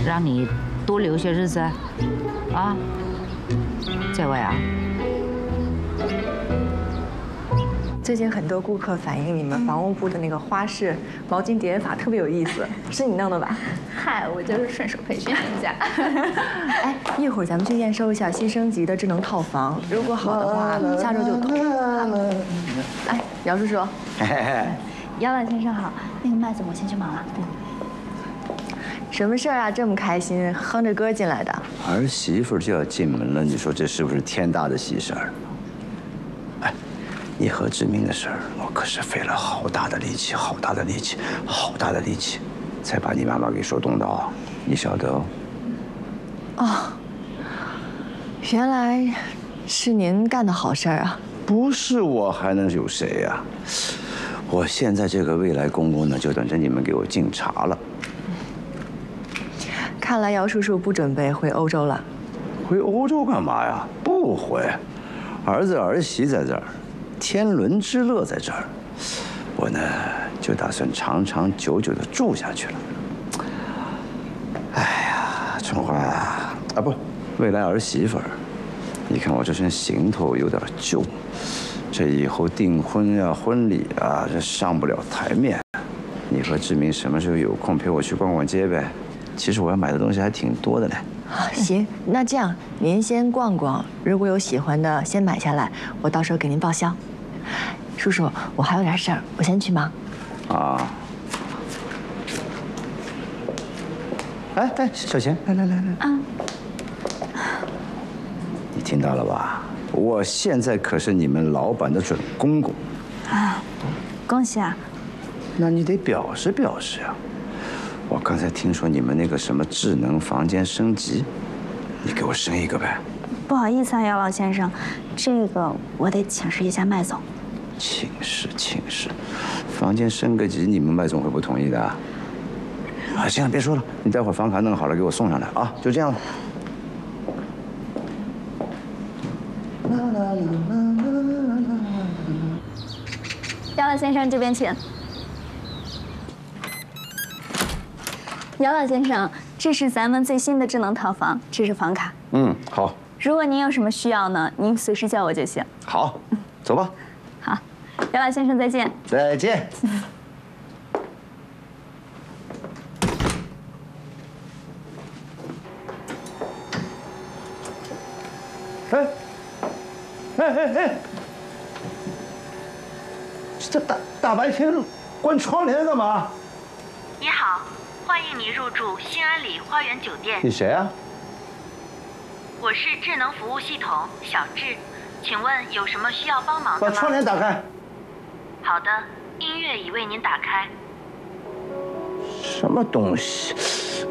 让你多留些日子，啊？这位啊， 最近很多顾客反映你们房屋部的那个花式毛巾叠法特别有意思，是你弄的吧？ 嗨，我就是顺手培训一下。 哎，一会儿咱们去验收一下新升级的智能套房，如果好的话，下周就通。哎，姚叔叔， 姚老先生好，那个麦总我先去忙了。 什么事儿啊？这么开心，哼着歌进来的？ 儿媳妇就要进门了，你说这是不是天大的喜事儿？哎，你和志明的事儿，我可是费了好大的力气，好大的力气，好大的力气，才把你妈妈给说动的，你晓得哦？ 哦，原来是您干的好事儿啊！ 不是我还能有谁呀？我现在这个未来公公呢，就等着你们给我敬茶了。 看来姚叔叔不准备回欧洲了。 回欧洲干嘛呀？不回，儿子儿媳在这儿，天伦之乐在这儿，我呢就打算长长久久的住下去了。哎呀，春花啊，不，未来儿媳妇儿，你看我这身行头有点旧，这以后订婚呀、婚礼啊，这上不了台面。你和志明什么时候有空陪我去逛逛街呗？其实我要买的东西还挺多的嘞。 行，那这样您先逛逛，如果有喜欢的先买下来，我到时候给您报销。叔叔，我还有点事儿，我先去忙。 啊。哎，小钱，来。 啊。 你听到了吧？我现在可是你们老板的准公公。 啊，恭喜啊！ 那你得表示表示啊。我刚才听说你们那个什么智能房间升级，你给我升一个呗。 不好意思啊，姚老先生，这个我得请示一下麦总。 请示，房间升个级，你们麦总会不同意的啊？行了，别说了，你待会儿房卡弄好了给我送上来啊，就这样了。 姚老先生这边请。姚老先生，这是咱们最新的智能套房，这是房卡。 好。 如果您有什么需要呢，您随时叫我就行。 好，走吧。 好，姚老先生再见。 再见。哎！这大白天关窗帘干嘛？ 你好，欢迎你入住新安里花园酒店。 你谁啊？ 我是智能服务系统小智，请问有什么需要帮忙的吗？ 把窗帘打开。 好的，音乐已为您打开。 什么东西？